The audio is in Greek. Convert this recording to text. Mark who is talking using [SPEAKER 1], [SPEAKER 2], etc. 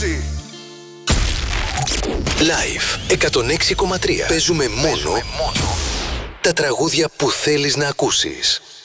[SPEAKER 1] ακούσει.
[SPEAKER 2] Live 106,3. Παίζουμε μόνο τα τραγούδια που θέλεις να ακούσεις.